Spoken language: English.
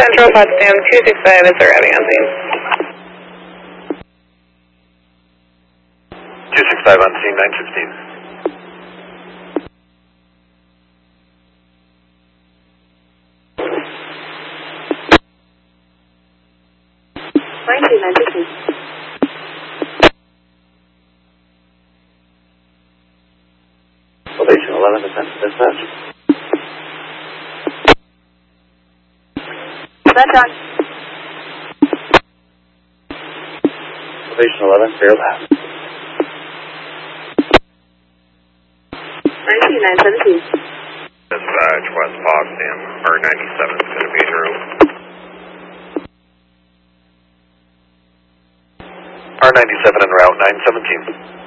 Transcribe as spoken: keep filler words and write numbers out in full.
Central, Potsdam two six five is arriving on scene. two six five on scene, nine sixteen. nineteen, nine sixteen. Elevation eleven, descent to dispatch. That's on. Elevation eleven, clear left. nineteen, nine seventeen. Dispatch, West Potsdam, R ninety-seven is going to be in room. R ninety-seven en route, nine seventeen.